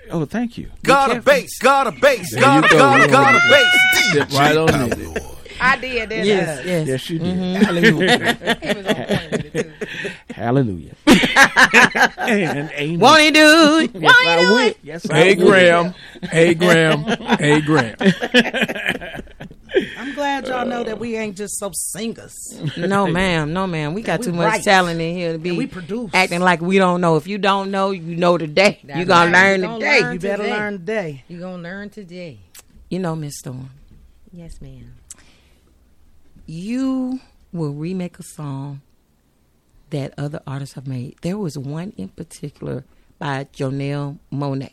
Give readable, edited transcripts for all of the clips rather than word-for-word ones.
Oh, thank you. Got a bass, got a bass, got a bass. Step right on it. I did, didn't I? Yes, you did. Hallelujah. He was on point with it, too. Hallelujah. And amen. Won't he do it? Yes, I will. Yes, I Hey, will. Graham. Hey, Graham. Hey, Graham. I'm glad y'all know that we ain't just so singers. No, ma'am. No, ma'am. We got We too much write. talent in here to And be we produce. acting like we don't know. If you don't know, you know today. That's You gonna right. learn You gonna today. learn. You better Today. learn today. You gonna learn today. You know, Miss Storm, Yes, ma'am. you will remake a song that other artists have made. There was one in particular by Janelle Monáe.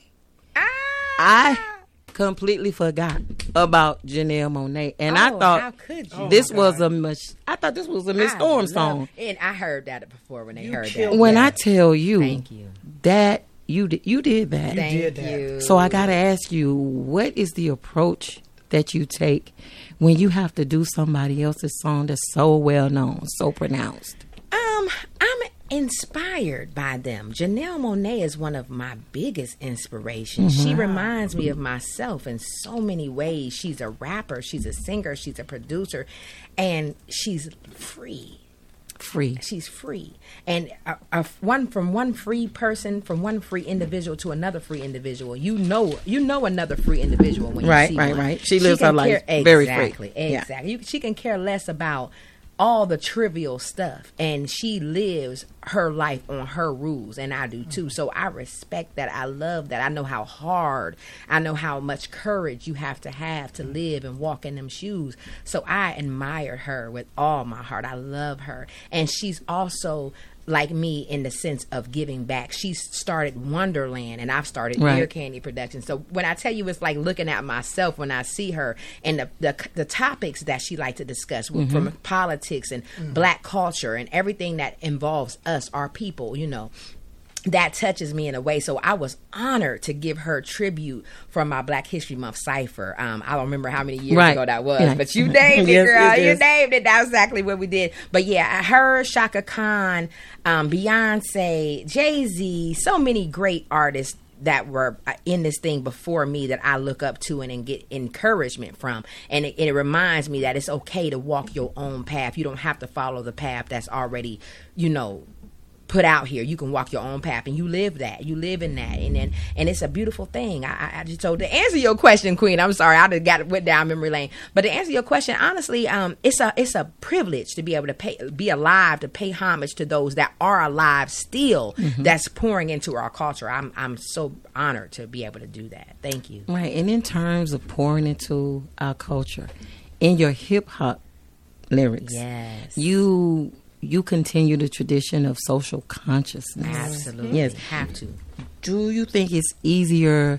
I completely forgot about Janelle Monáe, and I Oh, how thought could you? this was a I thought this was a Miss I Storm love- song. And I heard that before when they heard killed that. When I tell you Thank you. that you did that. Thank did that. you. So I got to ask you, what is the approach that you take when you have to do somebody else's song that's so well known, so pronounced? I'm inspired by them. Janelle Monáe is one of my biggest inspirations. She reminds me of myself in so many ways. She's a rapper, she's a singer, she's a producer, and she's free. Free. She's free, and one free person, from one free individual to another free individual. You know another free individual when you see one. Right. She lives her can life care, very free. Exactly. She can care less about all the trivial stuff, and she lives her life on her rules, and I do too. So I respect that. I love that. I know how hard, I know how much courage you have to live and walk in them shoes. So I admire her with all my heart. I love her, and she's also like me in the sense of giving back. She started Wonderland, and I've started Ear Candy Productions. So when I tell you, it's like looking at myself when I see her, and the topics that she likes to discuss, from politics and black culture and everything that involves us, our people, that touches me in a way. So I was honored to give her tribute from my Black History Month cipher. I don't remember how many years ago that was, but you named it, Yes, girl. it You is. named it. That's exactly what we did. But yeah, her, Shaka Khan, Beyonce, Jay-Z, so many great artists that were in this thing before me that I look up to and get encouragement from. And it reminds me that it's okay to walk your own path. You don't have to follow the path that's already, put out here. You can walk your own path, and you live that. You live in that, and it's a beautiful thing. I just told to answer your question, Queen. I'm sorry, I just went down memory lane. But to answer your question, honestly, it's a privilege to be able to be alive, to pay homage to those that are alive still. That's pouring into our culture. I'm so honored to be able to do that. Thank you. Right. And in terms of pouring into our culture, in your hip hop lyrics, Yes. you continue the tradition of social consciousness. Absolutely. Yes. Have to. Do you think it's easier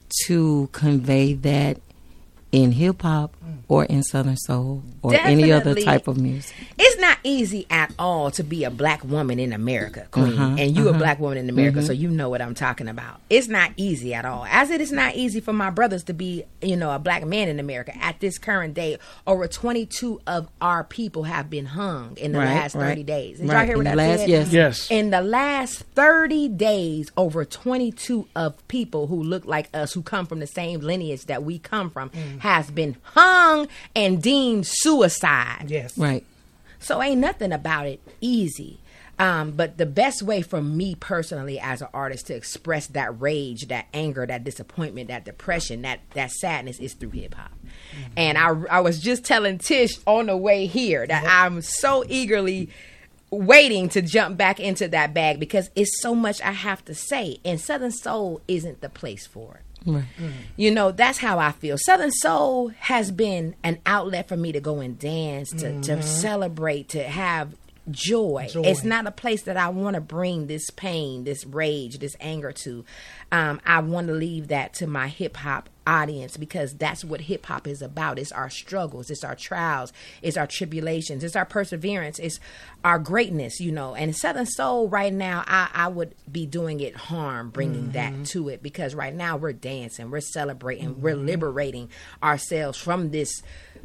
to convey that in hip hop or in Southern Soul or any other Definitely. type of music? It's not easy at all to be a black woman in America, Queen. And you a black woman in America, so you know what I'm talking about. It's not easy at all. As it is not easy for my brothers to be, a black man in America. At this current day, over 22 of our people have been hung in the last 30 days. Did y'all hear what I said? Yes. In the last 30 days, over 22 of people who look like us, who come from the same lineage that we come from, has been hung and deemed suicide. Yes. Right. So ain't nothing about it easy. But the best way for me personally as an artist to express that rage, that anger, that disappointment, that depression, that sadness is through hip hop. And I was just telling Tish on the way here that I'm so eagerly waiting to jump back into that bag because it's so much I have to say. And Southern Soul isn't the place for it. Right. That's how I feel. Southern Soul has been an outlet for me to go and dance, to celebrate, to have joy. It's not a place that I want to bring this pain, this rage, this anger to. I want to leave that to my hip hop audience because that's what hip hop is about. It's our struggles, it's our trials, it's our tribulations, it's our perseverance, it's our greatness, And Southern Soul right now, I would be doing it harm bringing that to it because right now we're dancing, we're celebrating, we're liberating ourselves from this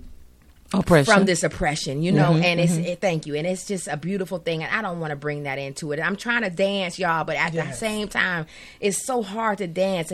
oppression, and it's thank you, and it's just a beautiful thing, and I don't want to bring that into it. I'm trying to dance, y'all, but at the same time, it's so hard to dance